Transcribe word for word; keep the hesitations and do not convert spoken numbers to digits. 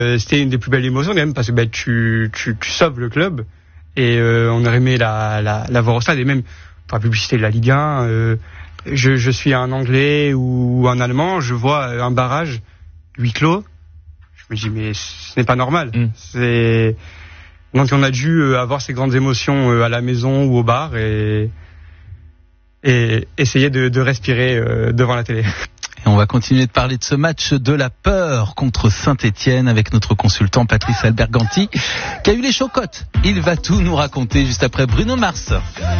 Euh, c'était une des plus belles émotions quand même parce que bah, tu, tu, tu sauves le club et euh, on aurait aimé la, la, la voir au stade et même pour la publicité de la Ligue un. Euh, je, je suis un Anglais ou un Allemand, je vois un barrage huis clos. Je me dis mais ce n'est pas normal. Mm. C'est... Donc on a dû avoir ces grandes émotions à la maison ou au bar et, et essayer de, de respirer devant la télé. Et on va continuer de parler de ce match de la peur contre Saint-Etienne avec notre consultant Patrice Alberganti qui a eu les chocottes. Il va tout nous raconter juste après Bruno Mars.